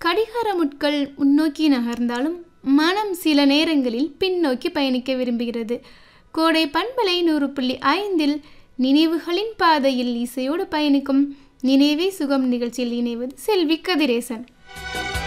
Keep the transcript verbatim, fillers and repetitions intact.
கடிகார முட்கள் முன்னோக்கி நகர்ந்தாலும் மனம் சில நேரங்களில் பின்னோக்கி பயணிக்க விரும்புகிறது. கோடை பண்பலை நூறு புள்ளி ஐந்தில் நினைவுகளின் பாதையில் இசையோடு பயணிக்கும் நினைவே சுகம் நிகழ்ச்சியில் இணைவது செல்வி கதிரேசன்.